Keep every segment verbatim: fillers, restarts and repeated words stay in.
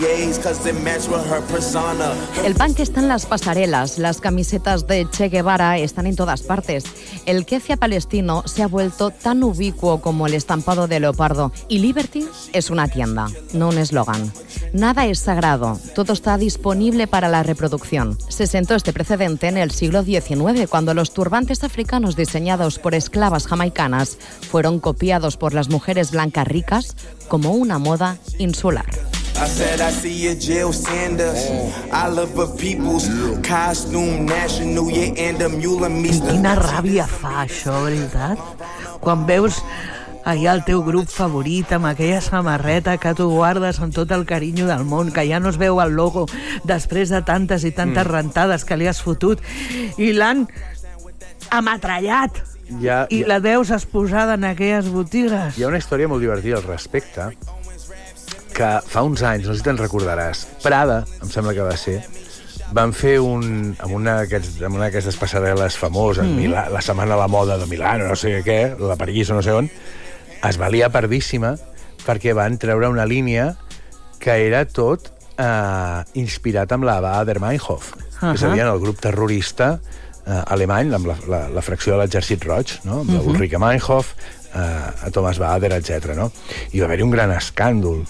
El punk está en las pasarelas, las camisetas de Che Guevara están en todas partes. El quecia palestino se ha vuelto tan ubicuo como el estampado de leopardo. Y Liberty es una tienda, no un eslogan. Nada es sagrado, todo está disponible para la reproducción. Se sentó este precedente en el siglo diecinueve, cuando los turbantes africanos diseñados por esclavas jamaicanas fueron copiados por las mujeres blancas ricas como una moda insular. I said I see a Jill Sanders. I love a people's costume national year and a mule and me. Quina ràbia fa això, veritat? Quan veus allà el teu grup favorit amb aquella samarreta que tu guardes amb tot el carinyo del món, que ja no es veu el logo després de tantes i tantes mm. rentades que li has fotut, i l'han ametrallat. Ja, I ja. La veus exposada en aquelles botigues. Hi ha una història molt divertida al respecte, que fa uns anys, no sé si te'n recordaràs, Prada, em sembla que va ser, van fer un, amb una d'aquestes passarel·les famoses, mm. Milà, la Setmana de la Moda de Milà, no sé què, la París o no sé on, es va liar pardíssima perquè van treure una línia que era tot eh, inspirat amb la Baader-Meinhof, uh-huh. és a dir, el grup terrorista eh, alemany, amb la, la, la fracció de l'exèrcit roig, no? amb uh-huh. Ulrike Meinhof, eh, a Thomas Baader, etcètera. No? I va haver-hi un gran escàndol.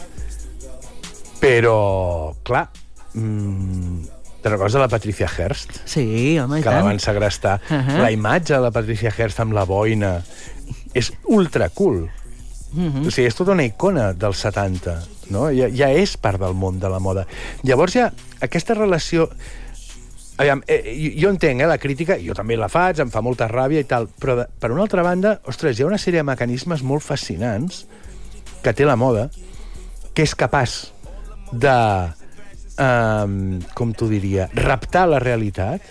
Però, clar, mmm, te recordes de la Patricia Hearst? Sí, home, i tant. Que la van segrestar. Uh-huh. La imatge de la Patricia Hearst amb la boina és ultra cool. Uh-huh. O sigui, és tota una icona dels setanta, no? Ja, ja és part del món de la moda. Llavors ja, aquesta relació... Aviam, eh, jo entenc, eh, la crítica, jo també la faig, em fa molta ràbia i tal, però de, per una altra banda, ostres, hi ha una sèrie de mecanismes molt fascinants que té la moda, que és capaç de, um, com t'ho diria, raptar la realitat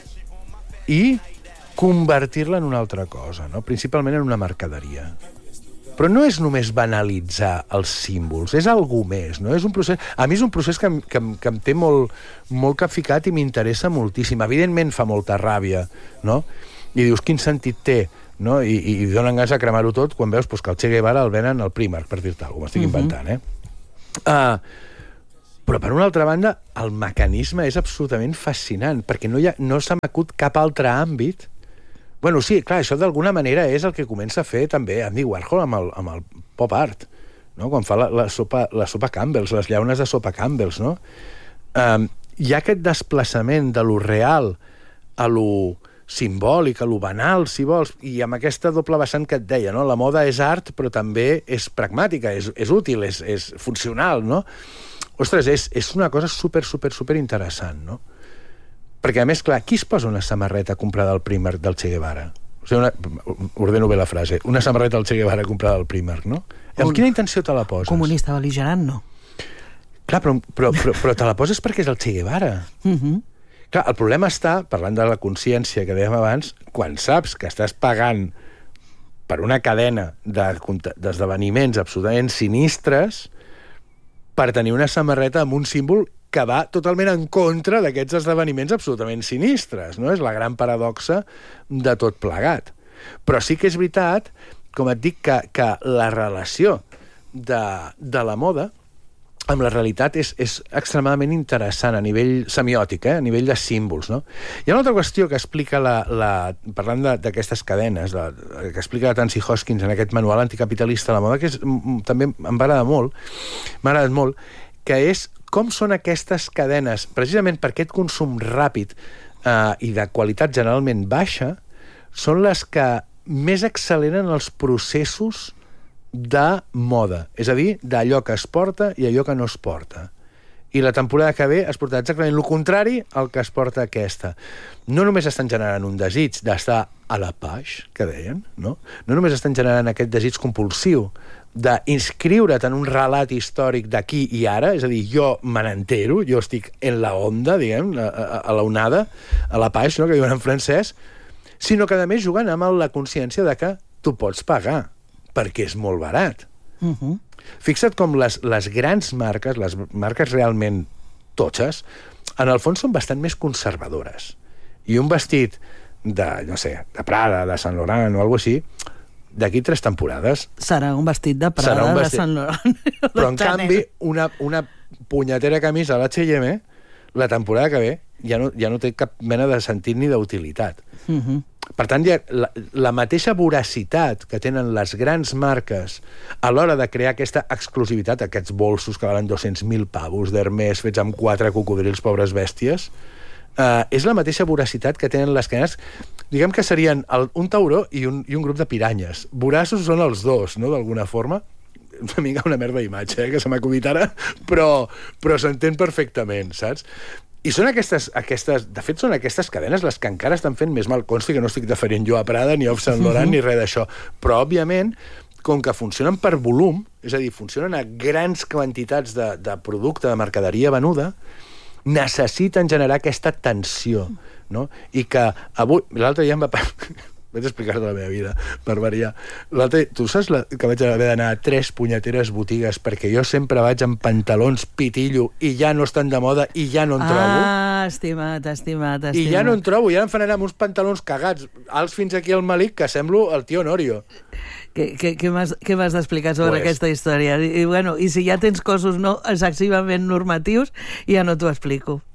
i convertir-la en una altra cosa, no? Principalment en una mercaderia. Però no és només banalitzar els símbols, és algú més, no? És un procés... A mi és un procés que, que, que em té molt, molt capficat i m'interessa moltíssim. Evidentment fa molta ràbia, no? I dius, quin sentit té? No? I, i, i donen ganes de cremar-ho tot quan veus pues, que el Che Guevara el venen al Primark, per dir-te alguna cosa, m'estic uh-huh. inventant, eh? Uh, Però, per una altra banda, el mecanisme és absolutament fascinant, perquè no, hi ha, no se m'acut cap altre àmbit. Bueno, sí, clar, això d'alguna manera és el que comença a fer també Andy Warhol amb el, amb el pop art, no? Quan fa la, la, sopa, la sopa Campbell's, les llaunes de sopa Campbell's, no? Um, hi ha aquest desplaçament de lo real a lo simbòlic, a lo banal, si vols, i amb aquesta doble vessant que et deia, no? La moda és art, però també és pragmàtica, és, és útil, és, és funcional, no? Ostres, és, és una cosa super, super, super interessant, no? Perquè, a més, clar, qui es posa una samarreta comprada al Primark del Che Guevara? O sigui, una, ordeno bé la frase. Una samarreta del Che Guevara comprada al Primark, no? Un, amb quina intenció te la poses? Comunista bel·ligerant, no? Clar, però, però, però, però te la poses perquè és el Che Guevara. Uh-huh. Clar, el problema està, parlant de la consciència que dèiem abans, quan saps que estàs pagant per una cadena d'esdeveniments absolutament sinistres per tenir una samarreta amb un símbol que va totalment en contra d'aquests esdeveniments absolutament sinistres, no? És la gran paradoxa de tot plegat. Però sí que és veritat, com et dic, que, que la relació de, de la moda amb la realitat és, és extremadament interessant a nivell semiòtic, eh? A nivell de símbols, no? Hi ha una altra qüestió que explica, la, la, parlant d'aquestes cadenes, de, que explica la Tansy Hoskins en aquest manual anticapitalista de la moda, que és, també em va agradar molt, m'ha agradat molt, que és com són aquestes cadenes, precisament per aquest consum ràpid eh, i de qualitat generalment baixa, són les que més acceleren els processos de moda, és a dir, d'allò que es porta i allò que no es porta. I la temporada que ve es portarà exactament el contrari al que es porta aquesta. No només estan generant un desig d'estar a la page, que deien, no? No només estan generant aquest desig compulsiu d'inscriure't en un relat històric d'aquí i ara, és a dir, jo me n'entero, jo estic en la onda, diguem, a, a, a la onada, a la page, no?, que diuen en francès, sinó que, a més, juguen amb la consciència de que tu pots pagar, perquè és molt barat. Uh-huh. Fixa't com les, les grans marques, les marques realment totxes, en el fons són bastant més conservadores. I un vestit de, no sé, de Prada, de Saint Laurent o alguna cosa així, d'aquí tres temporades... Serà un vestit de Prada, vestit... de Sant Laurent. Però, en canvi, una, una punyetera camisa a l'H i M, la temporada que ve, ja no, ja no té cap mena de sentit ni d'utilitat. Uh-huh. Per tant, ja, la, la mateixa voracitat que tenen les grans marques a l'hora de crear aquesta exclusivitat, aquests bolsos que valen dos-cents mil pavos d'Hermès fets amb quatre cocodrils, pobres bèsties, eh, és la mateixa voracitat que tenen les cadenes. Diguem que serien el, un tauró i un, i un grup de piranyes. Voraços són els dos, no?, d'alguna forma. Una mica una merda d'imatge, eh, que se m'ha acudit ara, però, però s'entén perfectament, saps? I són aquestes, aquestes, de fet, són aquestes cadenes les que encara estan fent més mal. Consti que no estic deferint jo a Prada, ni a Yves Saint Laurent, uh-huh. ni res d'això. Però, òbviament, com que funcionen per volum, és a dir, funcionen a grans quantitats de, de producte, de mercaderia venuda, necessiten generar aquesta tensió, no? I que avui... L'altre dia em va... Vaig explicar-te la meva vida, per variar. L'altre, tu saps la, que vaig haver d'anar a tres punyeteres botigues perquè jo sempre vaig amb pantalons pitillo i ja no estan de moda i ja no en trobo? Ah, estimat, estimat, estimat. I ja no en trobo, ja em fan anar amb uns pantalons cagats, alts fins aquí al malic, que semblo el tio Norio. Què, què, què m'has d'explicar sobre pues... aquesta història? I, bueno, I si ja tens cossos no excessivament normatius, ja no t'ho explico.